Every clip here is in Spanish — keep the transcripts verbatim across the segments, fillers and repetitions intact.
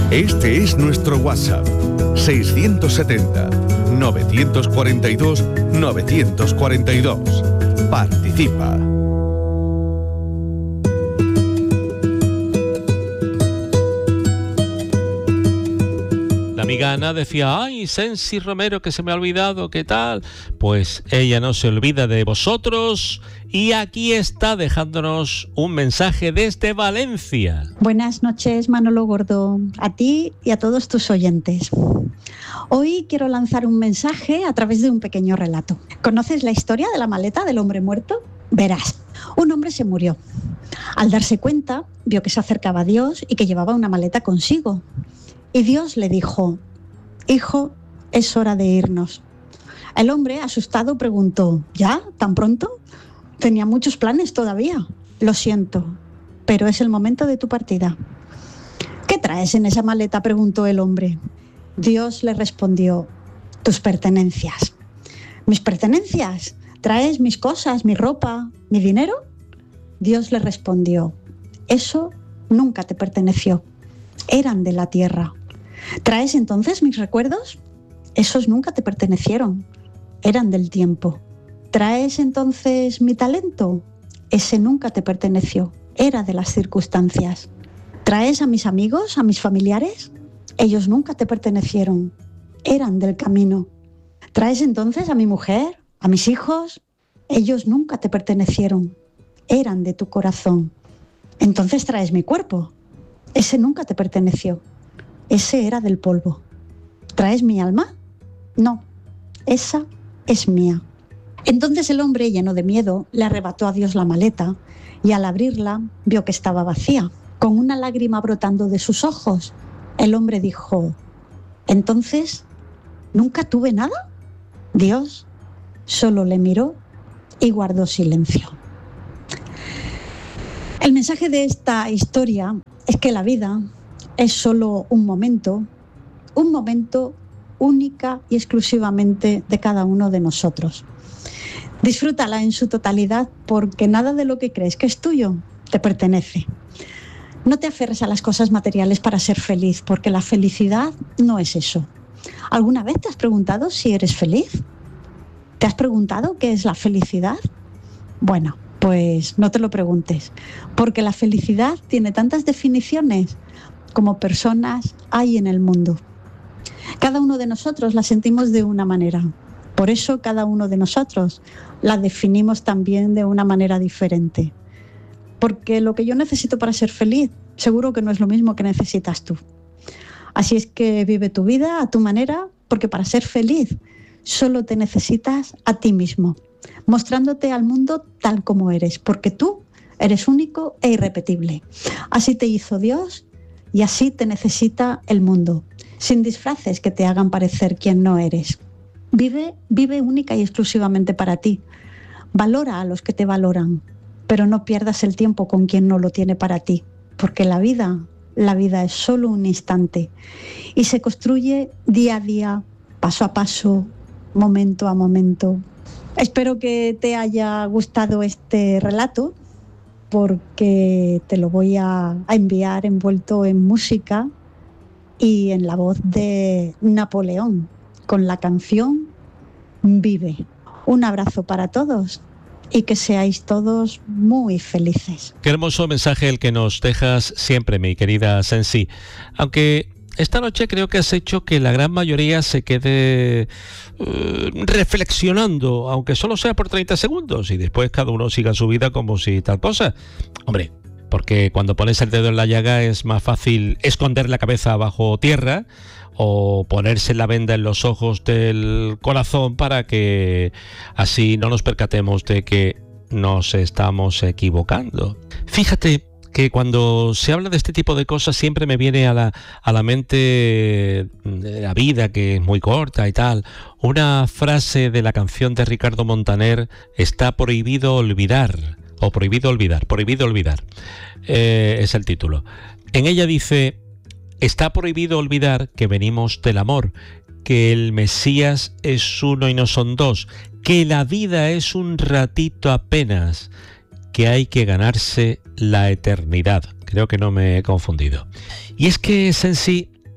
Este es nuestro WhatsApp, seiscientos setenta, novecientos cuarenta y dos, novecientos cuarenta y dos. Participa. La amiga Ana decía, ay, Sensi Romero, que se me ha olvidado, ¿qué tal? Pues ella no se olvida de vosotros y aquí está dejándonos un mensaje desde Valencia. Buenas noches, Manolo Gordo, a ti y a todos tus oyentes. Hoy quiero lanzar un mensaje a través de un pequeño relato. ¿Conoces la historia de la maleta del hombre muerto? Verás, un hombre se murió. Al darse cuenta, vio que se acercaba a Dios y que llevaba una maleta consigo. Y Dios le dijo, hijo, es hora de irnos. El hombre, asustado, preguntó, ¿ya? ¿Tan pronto? Tenía muchos planes todavía. Lo siento, pero es el momento de tu partida. ¿Qué traes en esa maleta?, preguntó el hombre. Dios le respondió, tus pertenencias. ¿Mis pertenencias? ¿Traes mis cosas, mi ropa, mi dinero? Dios le respondió, eso nunca te perteneció. Eran de la tierra. ¿Traes entonces mis recuerdos? Esos nunca te pertenecieron. Eran del tiempo. ¿Traes entonces mi talento? Ese nunca te perteneció. Era de las circunstancias. ¿Traes a mis amigos, a mis familiares? Ellos nunca te pertenecieron. Eran del camino. ¿Traes entonces a mi mujer, a mis hijos? Ellos nunca te pertenecieron. Eran de tu corazón. Entonces traes mi cuerpo. Ese nunca te perteneció. Ese era del polvo. ¿Traes mi alma? No, esa es mía. Entonces el hombre, lleno de miedo, le arrebató a Dios la maleta y al abrirla vio que estaba vacía, con una lágrima brotando de sus ojos. El hombre dijo, ¿entonces nunca tuve nada? Dios solo le miró y guardó silencio. El mensaje de esta historia es que la vida es solo un momento, un momento única y exclusivamente de cada uno de nosotros. Disfrútala en su totalidad porque nada de lo que crees que es tuyo te pertenece. No te aferres a las cosas materiales para ser feliz, porque la felicidad no es eso. ¿Alguna vez te has preguntado si eres feliz? ¿Te has preguntado qué es la felicidad? Bueno, pues no te lo preguntes, porque la felicidad tiene tantas definiciones como personas hay en el mundo. Cada uno de nosotros la sentimos de una manera. Por eso cada uno de nosotros la definimos también de una manera diferente. Porque lo que yo necesito para ser feliz, seguro que no es lo mismo que necesitas tú. Así es que vive tu vida a tu manera, porque para ser feliz solo te necesitas a ti mismo, mostrándote al mundo tal como eres, porque tú eres único e irrepetible. Así te hizo Dios y así te necesita el mundo, sin disfraces que te hagan parecer quien no eres. Vive, vive única y exclusivamente para ti. Valora a los que te valoran, pero no pierdas el tiempo con quien no lo tiene para ti, porque la vida, la vida es solo un instante y se construye día a día, paso a paso, momento a momento. Espero que te haya gustado este relato, porque te lo voy a, a enviar envuelto en música y en la voz de Napoleón, con la canción Vive. Un abrazo para todos y que seáis todos muy felices. Qué hermoso mensaje el que nos dejas siempre, mi querida Sensi. Aunque esta noche creo que has hecho que la gran mayoría se quede uh, reflexionando, aunque solo sea por treinta segundos, y después cada uno siga su vida como si tal cosa. Hombre, porque cuando pones el dedo en la llaga es más fácil esconder la cabeza bajo tierra o ponerse la venda en los ojos del corazón para que así no nos percatemos de que nos estamos equivocando. Fíjate que cuando se habla de este tipo de cosas siempre me viene a la, a la mente la vida, que es muy corta y tal. Una frase de la canción de Ricardo Montaner, está prohibido olvidar, o prohibido olvidar, prohibido olvidar, eh, es el título. En ella dice, está prohibido olvidar que venimos del amor, que el Mesías es uno y no son dos, que la vida es un ratito apenas, que hay que ganarse la eternidad. Creo que no me he confundido. Y es que, Sensi,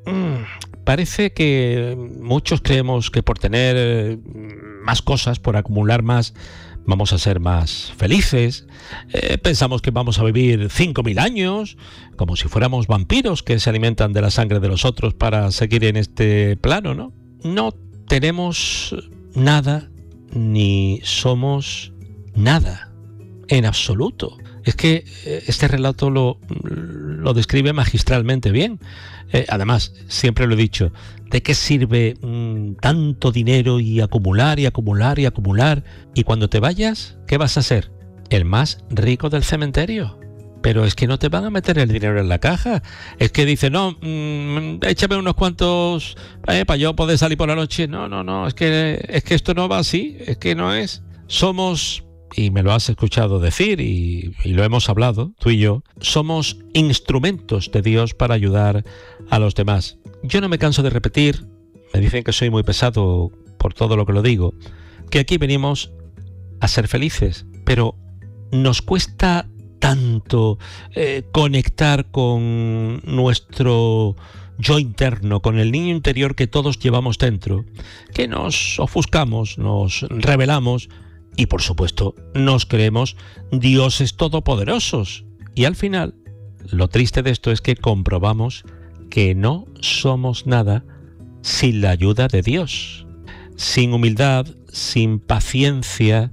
Parece que muchos creemos que por tener más cosas, por acumular más, vamos a ser más felices. Eh, pensamos que vamos a vivir cinco mil años, como si fuéramos vampiros que se alimentan de la sangre de los otros para seguir en este plano, ¿no? No tenemos nada ni somos nada, en absoluto. Es que este relato lo, lo describe magistralmente bien. Eh, además, siempre lo he dicho, ¿de qué sirve mmm, tanto dinero y acumular y acumular y acumular? Y cuando te vayas, ¿qué vas a ser? ¿El más rico del cementerio? Pero es que no te van a meter el dinero en la caja. Es que dice, no, mmm, échame unos cuantos eh, para yo poder salir por la noche. No, no, no, es que, es que esto no va así, es que no es. Somos... y me lo has escuchado decir y, y lo hemos hablado, tú y yo, somos instrumentos de Dios para ayudar a los demás. Yo no me canso de repetir, me dicen que soy muy pesado por todo lo que lo digo, que aquí venimos a ser felices, pero nos cuesta tanto eh, conectar con nuestro yo interno, con el niño interior que todos llevamos dentro, que nos ofuscamos, nos rebelamos, y por supuesto, nos creemos dioses todopoderosos. Y al final, lo triste de esto es que comprobamos que no somos nada sin la ayuda de Dios. Sin humildad, sin paciencia,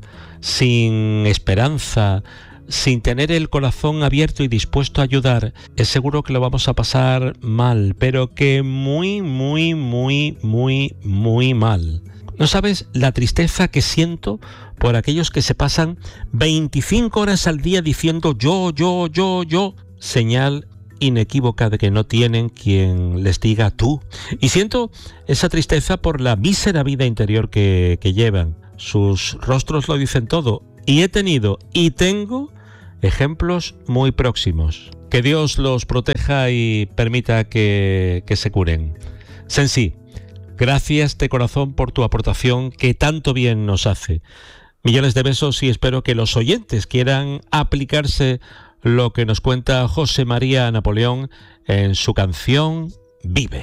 sin esperanza, sin tener el corazón abierto y dispuesto a ayudar, es seguro que lo vamos a pasar mal, pero que muy, muy, muy, muy, muy mal. No sabes la tristeza que siento por aquellos que se pasan veinticinco horas al día diciendo yo, yo, yo, yo, señal inequívoca de que no tienen quien les diga tú. Y siento esa tristeza por la mísera vida interior que, que llevan. Sus rostros lo dicen todo. Y he tenido y tengo ejemplos muy próximos. Que Dios los proteja y permita que, que se curen. Sensi, gracias de corazón por tu aportación que tanto bien nos hace. Millones de besos y espero que los oyentes quieran aplicarse lo que nos cuenta José María Napoleón en su canción Vive.